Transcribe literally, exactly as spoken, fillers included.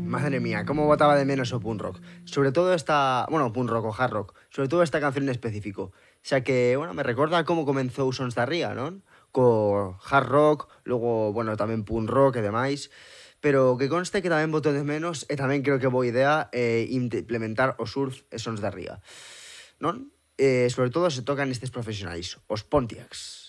Madre mía, cómo botaba de menos o punk rock. Sobre todo esta... Bueno, punk rock o hard rock. Sobre todo esta canción en específico. O sea que, bueno, me recuerda cómo comenzó o Sons da Ría, ¿no? Co hard rock, luego, bueno, tamén punk rock e demais. Pero que conste que tamén boto de menos e tamén creo que boa idea eh, implementar o surf e Sons da Ría. Non? Eh, sobre todo se tocan estes profesionais, os Pontiacs.